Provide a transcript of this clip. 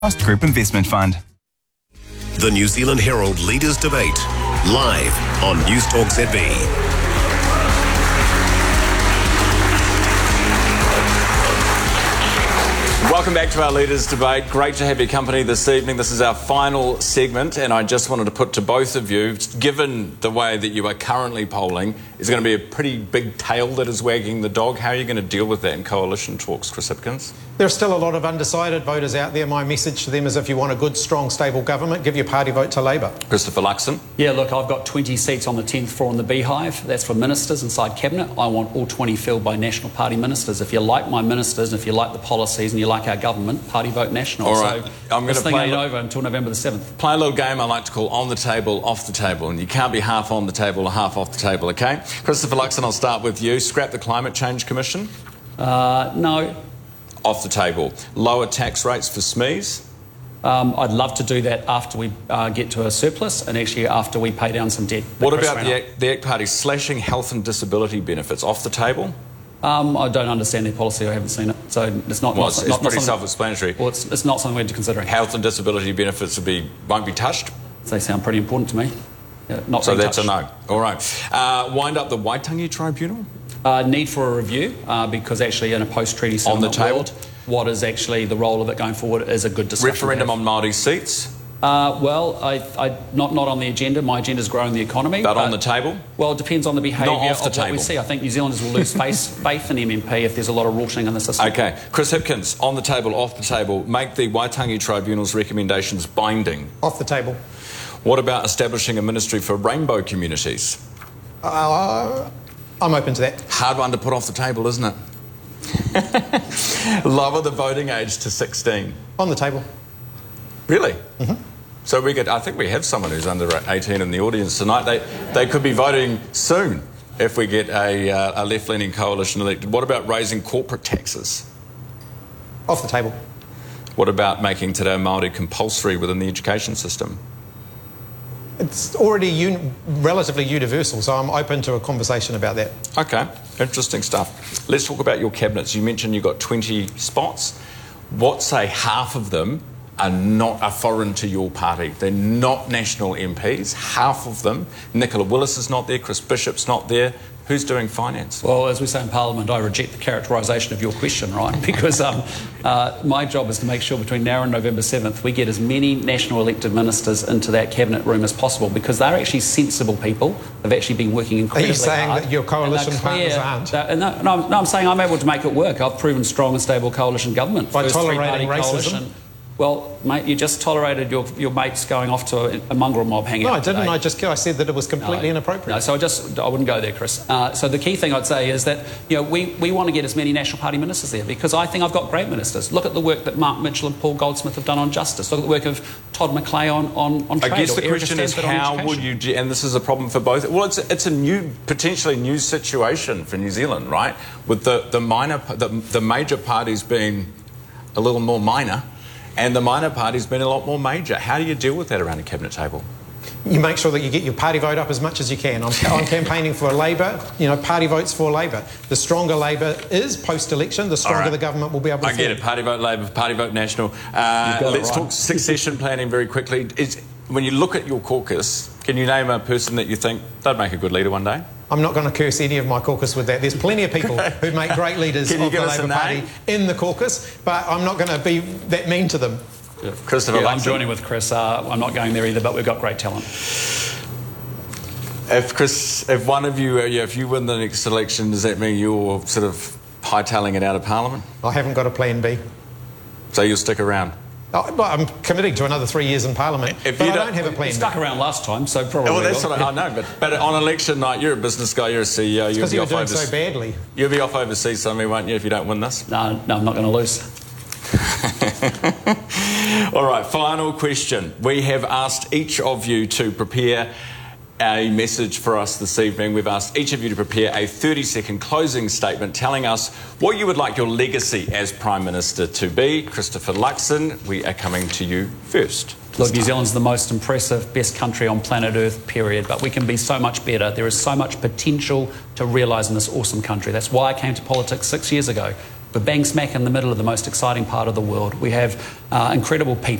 Group Investment Fund. The New Zealand Herald Leaders Debate, live on Newstalk ZB. Welcome back to our Leaders Debate. Great to have your company this evening. This is our final segment, and I just wanted to put to both of you, given the way that you are currently polling, is going to be a pretty big tail that is wagging the dog. How are you going to deal with that in coalition talks, Chris Hipkins? There's still a lot of undecided voters out there. My message to them is if you want a good, strong, stable government, give your party vote to Labor. Christopher Luxon? Yeah, look, I've got 20 seats on the 10th floor in the Beehive. That's for ministers inside Cabinet. I want all 20 filled by National Party ministers. If you like my ministers and if you like the policies and you like our government, party vote National. All right. So I'm going to play it over until November the 7th. Play a little game I like to call on the table, off the table, and you can't be half on the table or half off the table, OK? Christopher Luxon, I'll start with you. Scrap the Climate Change Commission? No. Off the table. Lower tax rates for SMEs? I'd love to do that after we get to a surplus and actually after we pay down some debt. What about the ACT Party slashing health and disability benefits? Off the table? I don't understand their policy. I haven't seen it. So it's not... Well, it's pretty self-explanatory. Well, it's not something we're considering. Health and disability benefits won't be touched? They sound pretty important to me. Not so that's touched. A no. All right. Wind up the Waitangi Tribunal? Need for a review because actually in a post-treaty settlement world, what is actually the role of it going forward is a good discussion. Referendum on Māori seats? Well, not on the agenda. My agenda is growing the economy. But on the table? Well, it depends on the behaviour of table. what we see. I think New Zealanders will lose faith in MMP if there's a lot of rorting in the system. OK. Chris Hipkins, on the table, off the table. Make the Waitangi Tribunal's recommendations binding. Off the table. What about establishing a ministry for rainbow communities? I'm open to that. Hard one to put off the table, isn't it? Lower the voting age to 16. On the table. Really? Mm-hmm. So I think we have someone who's under 18 in the audience tonight. They could be voting soon if we get a left-leaning coalition elected. What about raising corporate taxes? Off the table. What about making Te Reo Māori compulsory within the education system? It's already relatively universal, so I'm open to a conversation about that. OK, interesting stuff. Let's talk about your cabinets. You mentioned you've got 20 spots. What, say, half of them are foreign to your party? They're not national MPs, half of them. Nicola Willis is not there, Chris Bishop's not there. Who's doing finance? Well, as we say in Parliament, I reject the characterisation of your question, right? Because my job is to make sure between now and November 7th we get as many national elected ministers into that cabinet room as possible because they're actually sensible people. They've actually been working incredibly hard. Are you saying that your coalition partners aren't? No, I'm saying I'm able to make it work. I've proven strong and stable coalition government. By tolerating racism? Coalition. Well, mate, you just tolerated your mates going off to a mongrel mob hanging out. No, I didn't. I said that it was completely inappropriate. No, so I wouldn't go there, Chris. So the key thing I'd say is that we want to get as many National Party ministers there because I think I've got great ministers. Look at the work that Mark Mitchell and Paul Goldsmith have done on justice. Look at the work of Todd McClay on trade. I guess the question is how will you... And this is a problem for both... Well, it's a potentially new situation for New Zealand, right? With the major parties being a little more minor... and the minor party's been a lot more major. How do you deal with that around a cabinet table? You make sure that you get your party vote up as much as you can. I'm campaigning for Labor, party votes for Labor. The stronger Labor is post-election, the stronger the government will be able to... I get it. Party vote Labor, party vote National. Let's talk succession planning very quickly. When you look at your caucus, can you name a person that you think they'd make a good leader one day? I'm not going to curse any of my caucus with that. There's plenty of people who make great leaders of the Labor Party in the caucus, but I'm not going to be that mean to them. Yeah. Christopher Luxon. I'm joining with Chris. I'm not going there either, but we've got great talent. If one of you, if you win the next election, does that mean you're sort of hightailing it out of Parliament? I haven't got a plan B. So you'll stick around? I'm committing to another 3 years in Parliament, but I don't have a plan. You stuck around last time, so probably... Well, that's what I know, but on election night, you're a business guy, you're a CEO... Because you're doing so badly. You'll be off overseas somewhere, won't you, if you don't win this? No, I'm not going to lose. All right, final question. We have asked each of you to prepare a message for us this evening. We've asked each of you to prepare a 30-second closing statement telling us what you would like your legacy as Prime Minister to be. Christopher Luxon, we are coming to you first. Look, New Zealand's the most impressive, best country on planet Earth, period. But we can be so much better. There is so much potential to realise in this awesome country. That's why I came to politics 6 years ago. We're bang smack in the middle of the most exciting part of the world. We have incredible people.